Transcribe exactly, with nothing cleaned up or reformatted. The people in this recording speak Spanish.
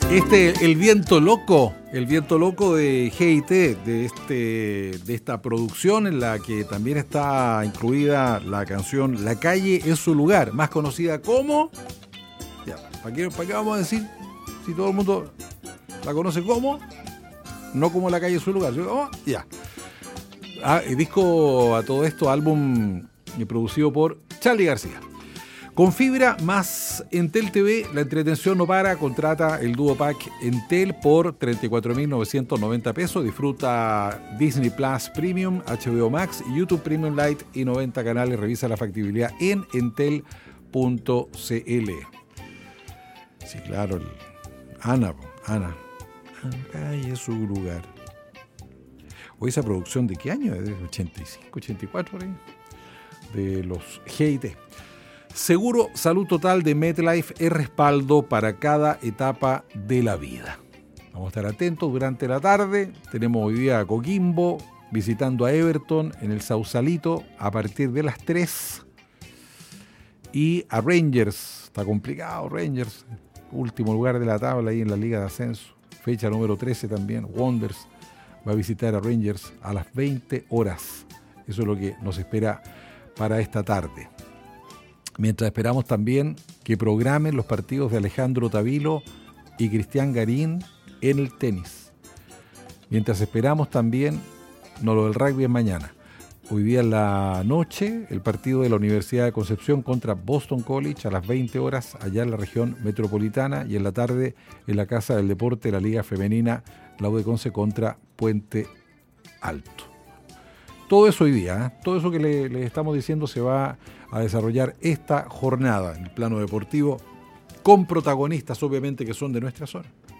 Este, el viento loco, el viento loco de G I T, de, este, de esta producción en la que también está incluida la canción La calle es su lugar, más conocida como... Ya, ¿para qué, para qué vamos a decir? Si todo el mundo la conoce como, no como La calle es su lugar, ¿sí? Oh, ya. Ah, disco a todo esto, álbum producido por Charly García. Con fibra más Entel T V, la entretención no para. Contrata el Duo Pack Entel por treinta y cuatro mil novecientos noventa pesos. Disfruta Disney Plus Premium, H B O Max, YouTube Premium Lite y noventa canales. Revisa la factibilidad en entel punto c l. Sí, claro, el Ana, Ana. Acá es su lugar. O esa producción de qué año? ¿De ochenta y cinco, ochenta y cuatro por ahí? De los G I T. Seguro Salud Total de MetLife es respaldo para cada etapa de la vida. Vamos a estar atentos durante la tarde. Tenemos hoy día a Coquimbo visitando a Everton en el Sausalito a partir de las tres. Y a Rangers. Está complicado Rangers. Último lugar de la tabla ahí en la Liga de Ascenso. Fecha número trece también. Wanderers va a visitar a Rangers a las veinte horas. Eso es lo que nos espera para esta tarde. Mientras esperamos también que programen los partidos de Alejandro Tavilo y Cristian Garín en el tenis. Mientras esperamos también, no lo del rugby es mañana. Hoy día en la noche, el partido de la Universidad de Concepción contra Boston College a las veinte horas allá en la región metropolitana, y en la tarde en la Casa del Deporte, la Liga Femenina, la U de Conce contra Puente Alto. Todo eso hoy día, ¿eh? Todo eso que les le estamos diciendo se va a desarrollar esta jornada en el plano deportivo, con protagonistas obviamente que son de nuestra zona.